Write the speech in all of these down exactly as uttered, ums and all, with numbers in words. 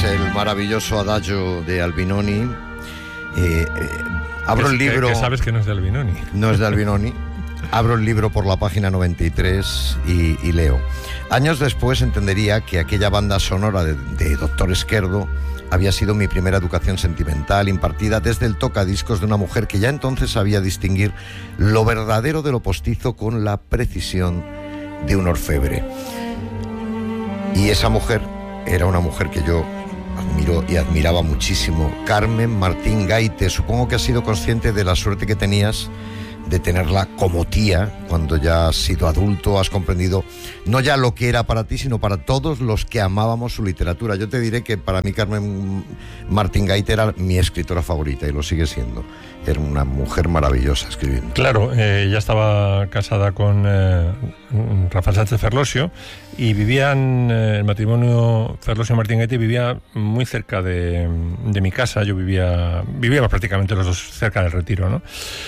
es el maravilloso adagio de Albinoni. Eh, eh, abro el libro... Que, que sabes que no es de Albinoni. No es de Albinoni. Abro el libro por la página noventa y tres y, y leo. Años después entendería que aquella banda sonora de, de Doctor Esquerdo había sido mi primera educación sentimental, impartida desde el tocadiscos de una mujer que ya entonces sabía distinguir lo verdadero de lo postizo con la precisión de un orfebre. Y esa mujer era una mujer que yo admiro y admiraba muchísimo, Carmen Martín Gaite. Supongo que has sido consciente de la suerte que tenías de tenerla como tía cuando ya has sido adulto, has comprendido no ya lo que era para ti, sino para todos los que amábamos su literatura. Yo te diré que para mí Carmen Martín Gaite era mi escritora favorita y lo sigue siendo. Era una mujer maravillosa escribiendo. Claro, eh, ya estaba casada con eh, Rafael Sánchez Ferlosio y vivían, eh, el matrimonio Ferlosio-Martín Gaite vivía muy cerca de, de mi casa. Yo vivía, vivíamos prácticamente los dos cerca del Retiro, ¿no?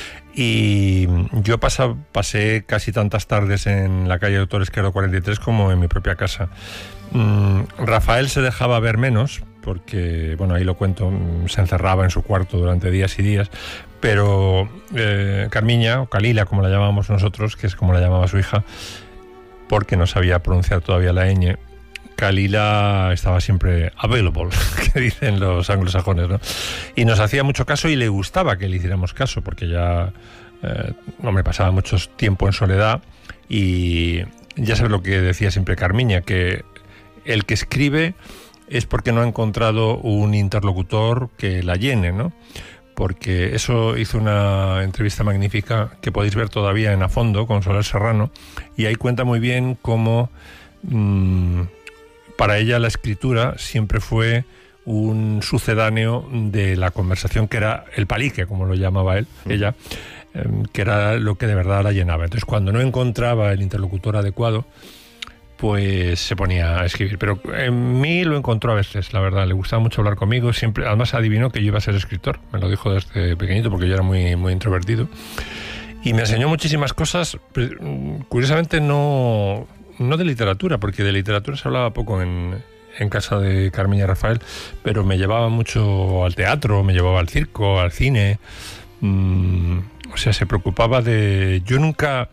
Y yo pasa, pasé casi tantas tardes en la calle Doctor Esquerdo cuarenta y tres como en mi propia casa. Mm, Rafael se dejaba ver menos, porque, bueno, ahí lo cuento, se encerraba en su cuarto durante días y días, pero eh, Carmiña, o Calila, como la llamábamos nosotros, que es como la llamaba su hija, porque no sabía pronunciar todavía la ñ, Calila estaba siempre available, que dicen los anglosajones, ¿no? Y nos hacía mucho caso y le gustaba que le hiciéramos caso, porque ya, eh, hombre, pasaba mucho tiempo en soledad y ya sabes lo que decía siempre Carmiña, que el que escribe es porque no ha encontrado un interlocutor que la llene, ¿no? Porque eso hizo una entrevista magnífica que podéis ver todavía en A Fondo con Soler Serrano, y ahí cuenta muy bien cómo... Mmm, para ella la escritura siempre fue un sucedáneo de la conversación, que era el palique, como lo llamaba él, mm. ella, eh, que era lo que de verdad la llenaba. Entonces, cuando no encontraba el interlocutor adecuado, pues se ponía a escribir. Pero en mí lo encontró a veces, la verdad. Le gustaba mucho hablar conmigo. Siempre, además adivinó que yo iba a ser escritor. Me lo dijo desde pequeñito, porque yo era muy, muy introvertido. Y me enseñó muchísimas cosas. Curiosamente no... no de literatura, porque de literatura se hablaba poco en, en casa de Carmiña y Rafael, pero me llevaba mucho al teatro, me llevaba al circo, al cine. Mm, o sea, se preocupaba de... Yo nunca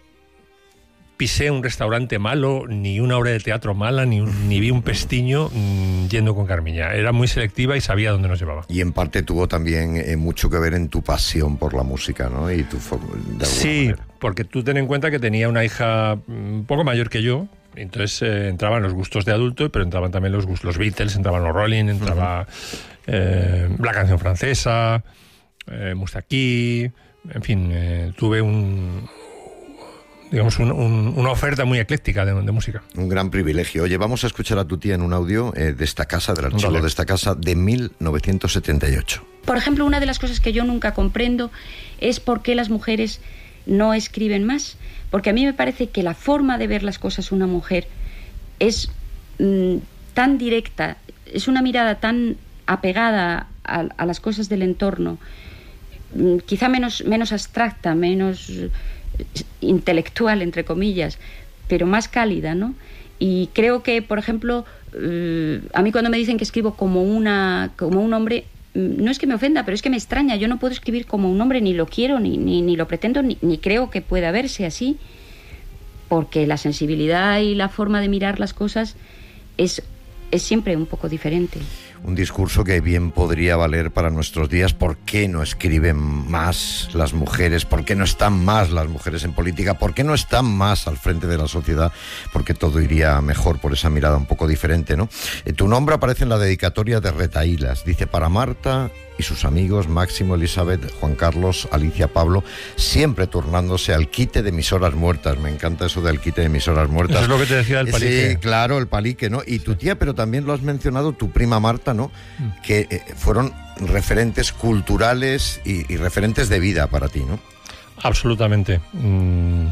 pisé un restaurante malo, ni una obra de teatro mala, ni, un, ni vi un pestiño mmm, yendo con Carmiña. Era muy selectiva y sabía dónde nos llevaba. Y en parte tuvo también eh, mucho que ver en tu pasión por la música, ¿no? Y tu de sí, manera. Porque tú ten en cuenta que tenía una hija un poco mayor que yo, entonces eh, entraban los gustos de adulto, pero entraban también los gustos, los Beatles, entraban los Rolling, entraba uh-huh. eh, la canción francesa, eh, Moustaki, en fin, eh, tuve un... digamos, un, un, una oferta muy ecléctica de, de música. Un gran privilegio. Oye, vamos a escuchar a tu tía en un audio eh, de esta casa, del archivo vale. de esta casa, de mil novecientos setenta y ocho. Por ejemplo, una de las cosas que yo nunca comprendo es por qué las mujeres no escriben más. Porque a mí me parece que la forma de ver las cosas una mujer es mmm, tan directa, es una mirada tan apegada a, a las cosas del entorno, mmm, quizá menos, menos abstracta, menos... intelectual, entre comillas, pero más cálida, ¿no? Y creo que, por ejemplo, eh, a mí cuando me dicen que escribo como una como un hombre, no es que me ofenda, pero es que me extraña. Yo no puedo escribir como un hombre, ni lo quiero, ni, ni, ni lo pretendo, ni, ni creo que pueda verse así, porque la sensibilidad y la forma de mirar las cosas es, es siempre un poco diferente. Un discurso que bien podría valer para nuestros días. ¿Por qué no escriben más las mujeres? ¿Por qué no están más las mujeres en política? ¿Por qué no están más al frente de la sociedad? Porque todo iría mejor por esa mirada un poco diferente, ¿no? Eh, tu nombre aparece en la dedicatoria de Retahílas. Dice: para Marta y sus amigos Máximo, Elizabeth, Juan Carlos, Alicia, Pablo, siempre turnándose al quite de mis horas muertas. Me encanta eso del quite de mis horas muertas. Eso es lo que te decía del palique. Sí, claro, el palique, ¿no? Y tu tía, pero también lo has mencionado, tu prima Marta, ¿no? Mm. Que eh, fueron referentes culturales y, y referentes de vida para ti, ¿no? Absolutamente. Mm,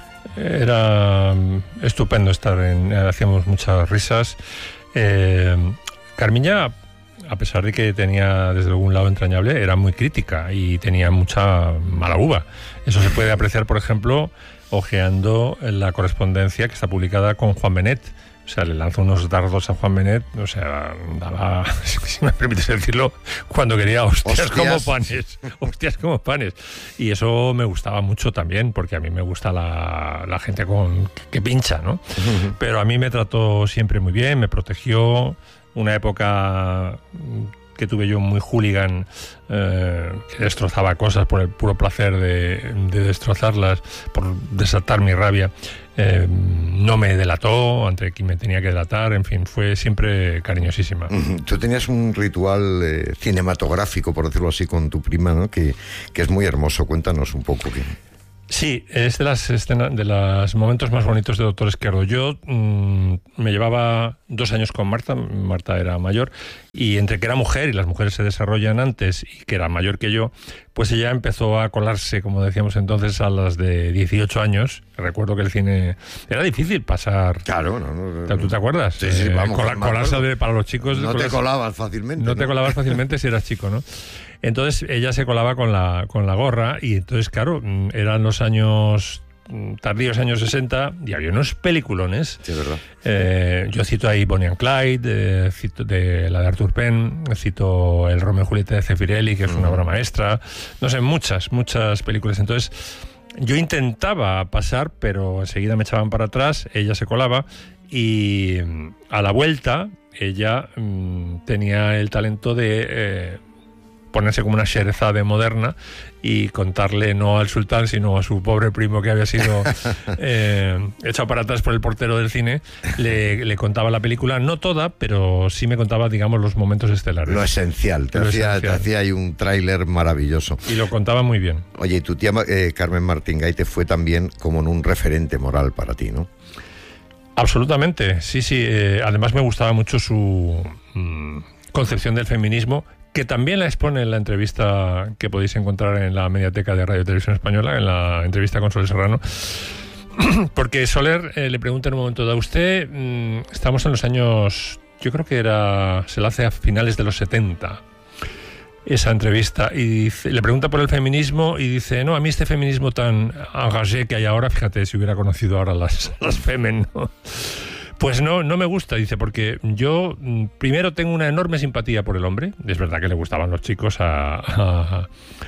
era estupendo estar en... Hacíamos muchas risas. Eh, Carmiña, a pesar de que tenía desde algún lado entrañable, era muy crítica y tenía mucha mala uva. Eso se puede apreciar, por ejemplo, hojeando la correspondencia que está publicada con Juan Benet. O sea, le lanzó unos dardos a Juan Benet, o sea, daba, si me permites decirlo, cuando quería hostias, hostias. como panes, hostias como panes. Y eso me gustaba mucho también, porque a mí me gusta la, la gente con que pincha, ¿no? Uh-huh. Pero a mí me trató siempre muy bien, me protegió. Una época que tuve yo muy hooligan, eh, que destrozaba cosas por el puro placer de, de destrozarlas, por desatar mi rabia. Eh, no me delató ante quien me tenía que delatar, en fin, fue siempre cariñosísima. Tú tenías un ritual eh, cinematográfico, por decirlo así, con tu prima, ¿no? Que, que es muy hermoso. Cuéntanos un poco. ¿Qué? Sí, es de las escenas, de los momentos más bonitos de Doctor Esquerdo. Yo mmm, me llevaba dos años con Marta, Marta era mayor, y entre que era mujer y las mujeres se desarrollan antes y que era mayor que yo, pues ella empezó a colarse, como decíamos entonces, a las de dieciocho años. Recuerdo que el cine era difícil pasar. Claro, no, no, no. ¿Tú te acuerdas? Sí, sí, vamos. Eh, cola, colarse de, para los chicos. No colarse, te colabas fácilmente. No, No te colabas fácilmente si eras chico, ¿no? Entonces ella se colaba con la, con la gorra y entonces, claro, eran los años tardíos, años sesenta, y había unos peliculones. Sí, es verdad. Eh, yo cito ahí Bonnie and Clyde, eh, cito de la de Arthur Penn, cito el Romeo y Julieta de Zeffirelli, que es una obra maestra. No sé, muchas, muchas películas. Entonces yo intentaba pasar, pero enseguida me echaban para atrás, ella se colaba y a la vuelta ella mmm, tenía el talento de... Eh, ponerse como una Sherazade moderna y contarle no al sultán, sino a su pobre primo que había sido eh, echado para atrás por el portero del cine, le, le contaba la película, no toda, pero sí me contaba, digamos, los momentos estelares. Lo esencial, te, Lo hacía, esencial. te hacía ahí un tráiler maravilloso. Y lo contaba muy bien. Oye, y tu tía eh, Carmen Martín Gaite fue también como un referente moral para ti, ¿no? Absolutamente, sí, sí. Eh, además me gustaba mucho su mmm, concepción del feminismo, que también la expone en la entrevista que podéis encontrar en la Mediateca de Radio Televisión Española, en la entrevista con Soler Serrano, porque Soler eh, le pregunta en un momento dado, usted, mmm, estamos en los años, yo creo que era, se la hace a finales de los setenta, esa entrevista, y dice, le pregunta por el feminismo y dice, no, a mí este feminismo tan engagé que hay ahora, fíjate, si hubiera conocido ahora las, las femen, ¿no? Pues no, no me gusta, dice, porque yo primero tengo una enorme simpatía por el hombre. Es verdad que le gustaban los chicos a, a,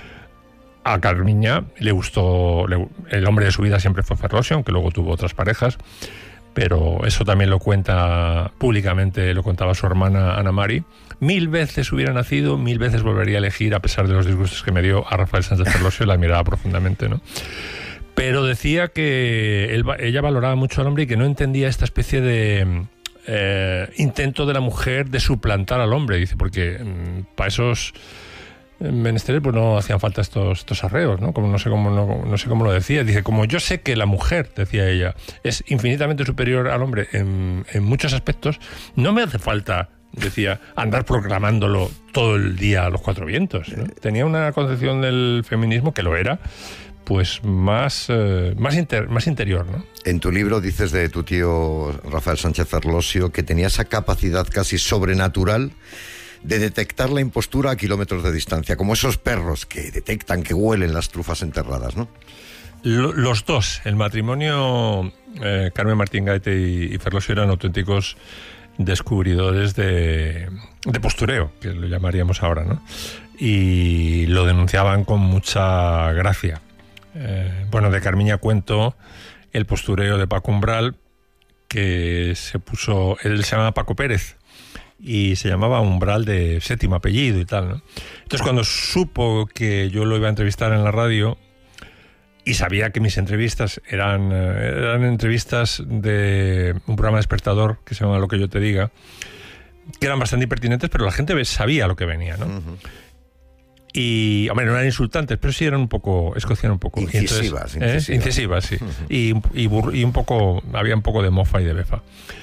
a Carmiña, le gustó, le, el hombre de su vida siempre fue Ferlosio, aunque luego tuvo otras parejas, pero eso también lo cuenta públicamente, lo contaba su hermana Ana Mari. Mil veces hubiera nacido, mil veces volvería a elegir, a pesar de los disgustos que me dio, a Rafael Sánchez Ferlosio, la admiraba profundamente, ¿no? Pero decía que él, ella valoraba mucho al hombre y que no entendía esta especie de eh, intento de la mujer de suplantar al hombre. Dice, porque mmm, para esos menesteres pues no hacían falta estos, estos arreos, ¿no? Como no sé cómo no, no sé cómo lo decía. Dice, como yo sé que la mujer, decía ella, es infinitamente superior al hombre en, en muchos aspectos, no me hace falta, decía, andar proclamándolo todo el día a los cuatro vientos, ¿no? Tenía una concepción del feminismo que lo era, pues más, eh, más, inter, más interior, ¿no? En tu libro dices de tu tío Rafael Sánchez Ferlosio que tenía esa capacidad casi sobrenatural de detectar la impostura a kilómetros de distancia, como esos perros que detectan, que huelen las trufas enterradas, ¿no? Los dos, el matrimonio eh, Carmen Martín Gaite y, y Ferlosio eran auténticos descubridores de, de postureo, que lo llamaríamos ahora, ¿no? Y lo denunciaban con mucha gracia. Eh, bueno, de Carmiña cuento el postureo de Paco Umbral, que se puso, él se llama Paco Pérez y se llamaba Umbral de séptimo apellido y tal, ¿no? Entonces, cuando supo que yo lo iba a entrevistar en la radio y sabía que mis entrevistas eran, eran entrevistas de un programa despertador que se llama Lo que yo te diga, que eran bastante impertinentes, pero la gente sabía lo que venía, ¿no? Uh-huh. Y, hombre, no eran insultantes, pero sí eran un poco, escocían un poco. Incisivas, entonces, incisivas. ¿eh? Incisivas, sí. Uh-huh. Y, y, bur, y un poco, había un poco de mofa y de befa.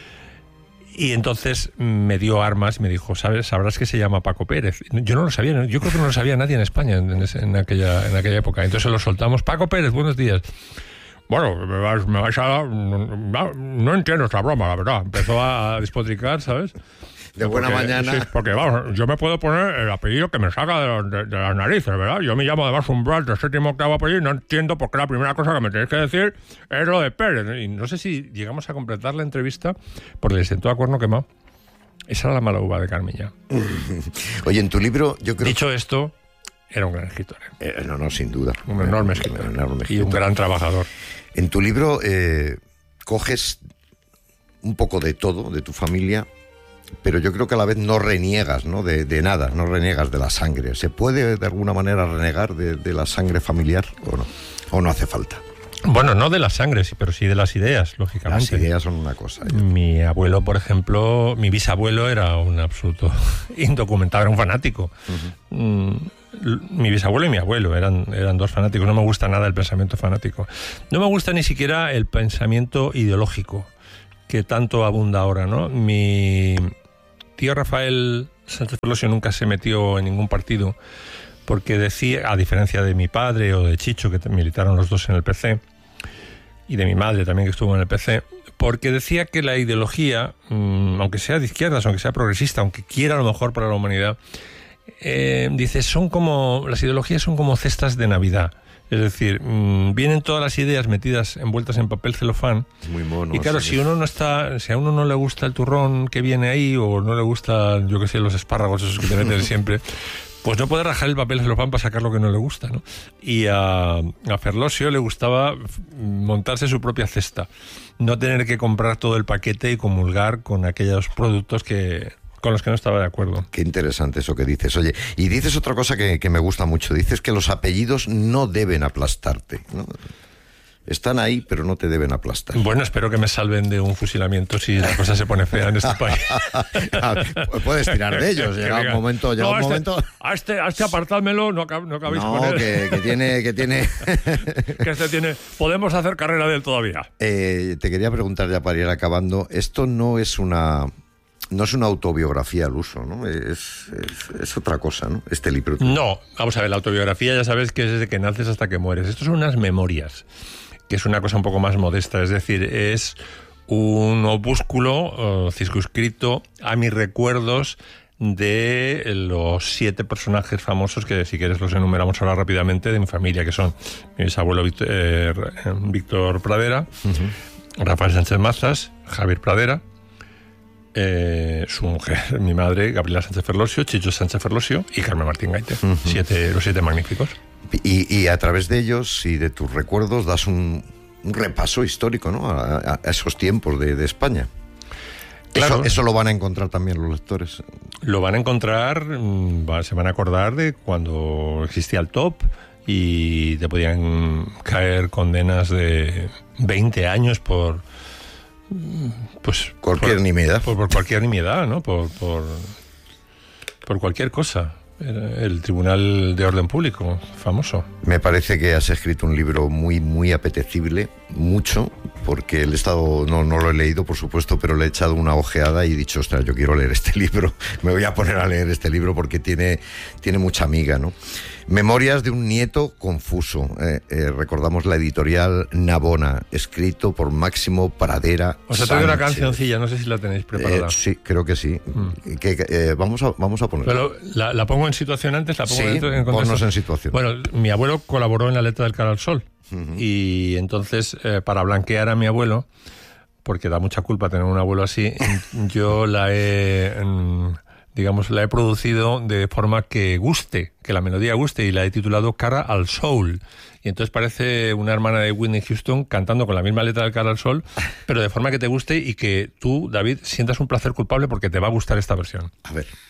Y entonces me dio armas y me dijo, ¿sabes? Sabrás que se llama Paco Pérez. Yo no lo sabía, yo creo que no lo sabía nadie en España en, en, aquella, en aquella época. Entonces lo soltamos, Paco Pérez, buenos días. Bueno, me vais, me vais a... No, no entiendo esta broma, la verdad. Empezó a despotricar, ¿sabes? de buena porque, mañana. Sí, porque vamos, yo me puedo poner el apellido que me saca de, de, de las narices, ¿verdad? Yo me llamo además Umbral de séptimo octavo apellido y no entiendo por qué la primera cosa que me tenéis que decir es lo de Pérez. Y no sé si llegamos a completar la entrevista porque le sentó a cuerno quemado. Esa era la mala uva de Carmilla. Oye, en tu libro, yo creo... Dicho esto, era un gran escritor. ¿eh? Eh, no, no, sin duda. Un enorme escritor. Un enorme y un gran trabajador. En tu libro eh, coges un poco de todo, de tu familia, pero yo creo que a la vez no reniegas, ¿no? De, de nada, no reniegas de la sangre. ¿Se puede de alguna manera renegar de, de la sangre familiar o no? ¿O no hace falta? Bueno, no de la sangre, sí, pero sí de las ideas, lógicamente. Las ideas son una cosa. ¿eh? Mi abuelo, por ejemplo, mi bisabuelo era un absoluto indocumentado, era un fanático. Uh-huh. Mm, mi bisabuelo y mi abuelo eran, eran dos fanáticos. No me gusta nada el pensamiento fanático. No me gusta ni siquiera el pensamiento ideológico, que tanto abunda ahora, ¿no? Mi tío Rafael Sánchez Ferlosio nunca se metió en ningún partido, porque decía, a diferencia de mi padre o de Chicho, que militaron los dos en el P C, y de mi madre también, que estuvo en el P C, porque decía que la ideología, mmm, aunque sea de izquierdas, aunque sea progresista, aunque quiera lo mejor para la humanidad, eh, dice, son como, las ideologías son como cestas de Navidad. Es decir, mmm, vienen todas las ideas metidas, envueltas en papel celofán. Muy mono. Y claro, sí, si uno no está, si a uno no le gusta el turrón que viene ahí, o no le gusta, yo qué sé, los espárragos esos que te meten siempre, pues no puede rajar el papel celofán para sacar lo que no le gusta, ¿no? Y a, a Ferlosio le gustaba montarse su propia cesta, no tener que comprar todo el paquete y comulgar con aquellos productos que con los que no estaba de acuerdo. Qué interesante eso que dices. Oye, y dices otra cosa que, que me gusta mucho. Dices que los apellidos no deben aplastarte, ¿no? Están ahí, pero no te deben aplastar. Bueno, espero que me salven de un fusilamiento si la cosa se pone fea en este país. Puedes tirar de ellos. Llega un momento... Llega no, un este, momento... A este, a este apartádmelo, no, no acabéis no, con él. que, que tiene... Que tiene... que este tiene... Podemos hacer carrera de él todavía. Eh, te quería preguntar ya para ir acabando. Esto no es una... No es una autobiografía al uso, ¿no? Es, es, es otra cosa, ¿no? Este libro. No, vamos a ver, la autobiografía ya sabes que es desde que naces hasta que mueres. Esto son unas memorias, que es una cosa un poco más modesta. Es decir, es un opúsculo uh, circunscrito a mis recuerdos de los siete personajes famosos, que si quieres los enumeramos ahora rápidamente, de mi familia, que son mi bisabuelo Víctor, eh, Víctor Pradera, uh-huh. Rafael Sánchez Mazas, Javier Pradera, Eh, su mujer, mi madre, Gabriela Sánchez Ferlosio, Chicho Sánchez Ferlosio y Carmen Martín Gaite. Uh-huh. siete, los siete magníficos. Y, y a través de ellos y de tus recuerdos das un, un repaso histórico, ¿no? A, a esos tiempos de, de España. Claro. Eso, eso lo van a encontrar también los lectores. Lo van a encontrar, se van a acordar de cuando existía el top y te podían caer condenas de veinte años por... Pues cualquier por, nimiedad. Por, por cualquier nimiedad, ¿no? Por, por, por cualquier cosa. El Tribunal de Orden Público, famoso. Me parece que has escrito un libro muy, muy apetecible, mucho, porque el estado, no, no lo he leído, por supuesto, pero le he echado una ojeada y he dicho, ostras, yo quiero leer este libro, me voy a poner a leer este libro porque tiene, tiene mucha miga, ¿no? Memorias de un nieto confuso. Eh, eh, recordamos la editorial Navona, escrito por Máximo Pradera. Os he traído una cancioncilla, no sé si la tenéis preparada. Eh, sí, creo que sí. Mm. Que, que, eh, vamos a, vamos a ponerla. Pero la, la pongo en situación antes, la pongo sí, en, en ponnos en situación. Bueno, mi abuelo colaboró en la letra del Cara al Sol. Uh-huh. Y entonces, eh, para blanquear a mi abuelo, porque da mucha culpa tener un abuelo así, yo la he... En, digamos, la he producido de forma que guste, que la melodía guste, y la he titulado Cara al Soul. Y entonces parece una hermana de Whitney Houston cantando con la misma letra del Cara al Sol, pero de forma que te guste y que tú, David, sientas un placer culpable porque te va a gustar esta versión. A ver.